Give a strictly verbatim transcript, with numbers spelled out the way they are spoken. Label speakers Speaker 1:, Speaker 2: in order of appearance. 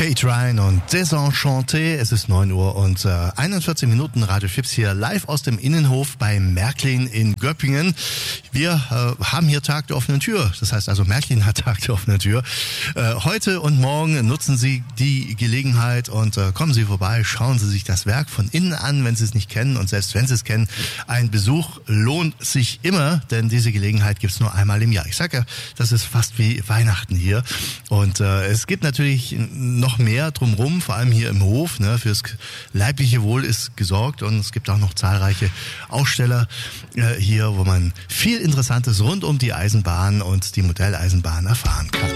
Speaker 1: Kate Ryan und Desenchanté. Es ist neun Uhr und äh, einundvierzig Minuten Radio Fips hier live aus dem Innenhof bei Märklin in Göppingen. Wir äh, haben hier Tag der offenen Tür. Das heißt also, Märklin hat Tag der offenen Tür. Äh, heute und morgen nutzen Sie die Gelegenheit und äh, kommen Sie vorbei, schauen Sie sich das Werk von innen an, wenn Sie es nicht kennen. Und selbst wenn Sie es kennen, ein Besuch lohnt sich immer, denn diese Gelegenheit gibt es nur einmal im Jahr. Ich sage ja, das ist fast wie Weihnachten hier. Und äh, es gibt natürlich noch mehr drumherum, vor allem hier im Hof. Ne, fürs leibliche Wohl ist gesorgt und es gibt auch noch zahlreiche Aussteller äh, hier, wo man viel Interessantes rund um die Eisenbahn und die Modelleisenbahn erfahren kann.